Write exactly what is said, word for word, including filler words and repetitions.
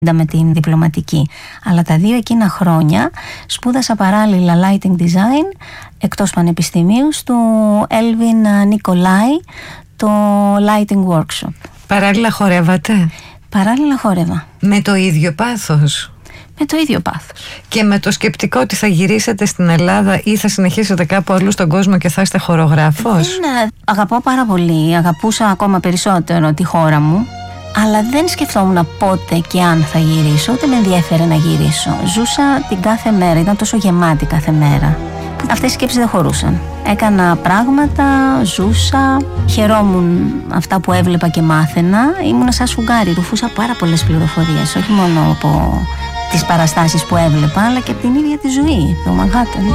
με την διπλωματική. Αλλά τα δύο εκείνα χρόνια σπούδασα παράλληλα lighting design εκτός πανεπιστημίου στο Elvin Nikolai, το lighting workshop. Παράλληλα χορεύατε? Παράλληλα χόρευα. Με το ίδιο πάθος? Με το ίδιο πάθος. Και με το σκεπτικό ότι θα γυρίσετε στην Ελλάδα ή θα συνεχίσετε κάπου αλλού στον κόσμο και θα είστε χορογράφος? Δεν, αγαπάω πάρα πολύ, αγαπούσα ακόμα περισσότερο τη χώρα μου, αλλά δεν σκεφτόμουν πότε και αν θα γυρίσω, ούτε με ενδιέφερε να γυρίσω. Ζούσα την κάθε μέρα, ήταν τόσο γεμάτη κάθε μέρα. Αυτές οι σκέψεις δεν χωρούσαν. Έκανα πράγματα, ζούσα, χαιρόμουν αυτά που έβλεπα και μάθαινα. Ήμουνα σαν σφουγγάρι, ρουφούσα πάρα πολλές πληροφορίες, όχι μόνο από τις παραστάσεις που έβλεπα, αλλά και από την ίδια τη ζωή, το Μανχάταν.